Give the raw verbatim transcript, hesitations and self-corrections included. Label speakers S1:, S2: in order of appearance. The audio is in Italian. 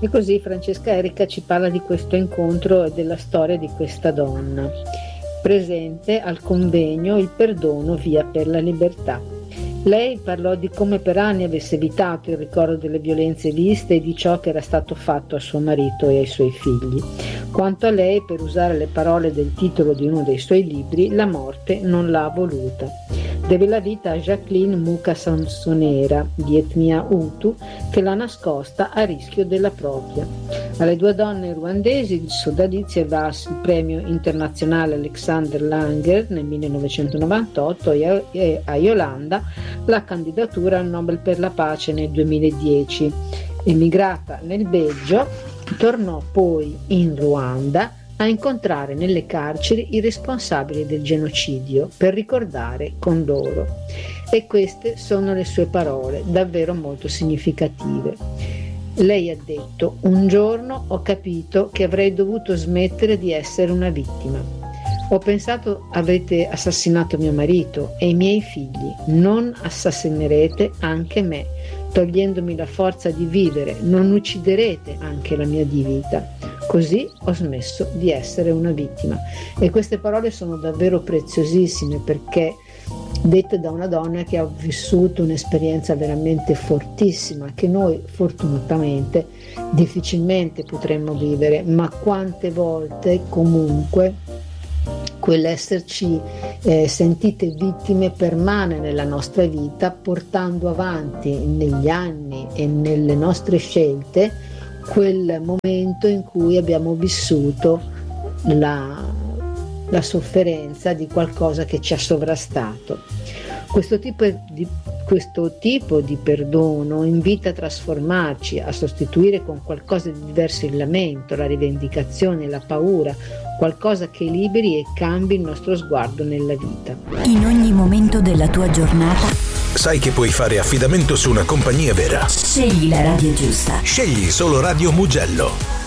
S1: E così Francesca Erica ci parla di questo incontro e della storia di questa donna. Presente al convegno Il perdono, via per la libertà. Lei parlò di come per anni avesse evitato il ricordo delle violenze viste e di ciò che era stato fatto a suo marito e ai suoi figli. Quanto a lei, per usare le parole del titolo di uno dei suoi libri, la morte non l'ha voluta. Deve la vita a Jacqueline Muka Sansonera, di etnia Hutu, che l'ha nascosta a rischio della propria. Alle due donne ruandesi il sodalizio va il premio internazionale Alexander Langer nel millenovecentonovantotto e a Yolanda la candidatura al Nobel per la pace nel duemiladieci. Emigrata nel Belgio, tornò poi in Ruanda a incontrare nelle carceri i responsabili del genocidio per ricordare con loro. E queste sono le sue parole, davvero molto significative. Lei ha detto: un giorno ho capito che avrei dovuto smettere di essere una vittima. Ho pensato: avete assassinato mio marito e i miei figli, non assassinerete anche me, togliendomi la forza di vivere, non ucciderete anche la mia di vita. Così ho smesso di essere una vittima. E queste parole sono davvero preziosissime, perché dette da una donna che ha vissuto un'esperienza veramente fortissima, che noi fortunatamente difficilmente potremmo vivere, ma quante volte comunque quell'esserci eh, sentite vittime permane nella nostra vita, portando avanti negli anni e nelle nostre scelte quel momento in cui abbiamo vissuto la, la sofferenza di qualcosa che ci ha sovrastato. Questo tipo di, questo tipo di perdono invita a trasformarci, a sostituire con qualcosa di diverso il lamento, la rivendicazione, la paura, qualcosa che liberi e cambi il nostro sguardo nella vita.
S2: In ogni momento della tua giornata
S3: sai che puoi fare affidamento su una compagnia vera.
S2: Scegli la radio giusta.
S3: Scegli solo Radio Mugello.